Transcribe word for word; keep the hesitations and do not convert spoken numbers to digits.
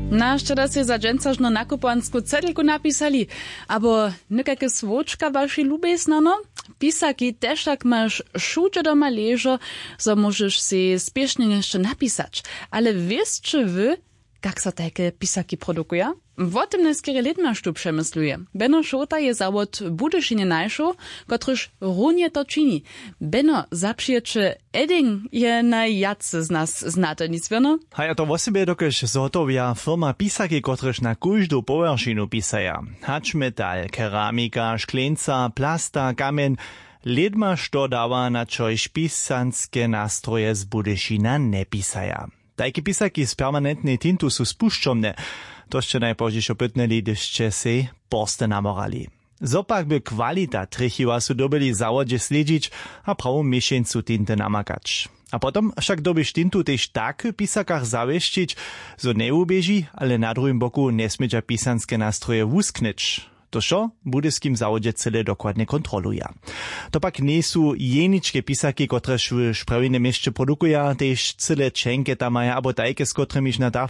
Na szczerze się za dżęcażno nakupansku cedelku napisali, abo nikakie swoczka waši lubesno, no? Pisaki też tak masz szudże doma leżo, so możesz si spiesznie jeszcze napisać. Ale wiesz, czy wy, jak so takie pisaki produkują? W tym neskiery lit masz tu przemysluje. Beno Szota je zawod Budyszynie najszło, kotryż runie to czyni. Beno zapřieče Edding je najjacy z nas znate, nic wiano? A ja to w osobie dokaż zhotowia firma pisaki, kotryż na każdą površinu pisaja. Hacz metal, keramika, szklenca, plasta, kamen. Lid ma što dawa na čojž pisanske nastroje z Budyszyna ne pisaja. Takie pisaki z permanentnej tintu sú spuščomne. To ще najpozdejšo pytneli, když ste si borste namorali. Zopak by kvalita trichiva sú dobili zawodže sledžić a prawu miesięcu tinte namakać. A potom však dobiš tintu tež tak v pisakach zaveštić, zo neubieži, ale na druhým boku nesmieďa pisanske nástroje wusknić. To šo budyskim zawodže cele dokładnie kontroluje. To pak nie sú jeničke pisaki, kotrež v špravine mieście produkuja, tež cele čenke tam maja, abo tajke, s kotremiž na dach